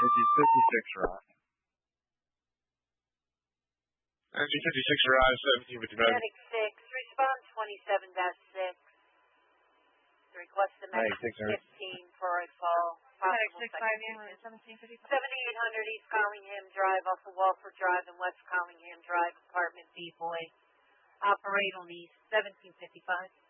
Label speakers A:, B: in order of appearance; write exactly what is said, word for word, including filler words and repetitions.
A: Fifty fifty-six, Ross.
B: Nineteen fifty-six, Ross. Seventeen fifty-five.
C: Medic six. Respond twenty-seven dash six. Request the medic fifteen for a call.
D: Medic six five eight seventeen fifty-five.
C: Seventy-eight hundred East Collingham Drive, off of Walford Drive and West Collingham Drive, apartment B, boy. Operate on East seventeen fifty-five.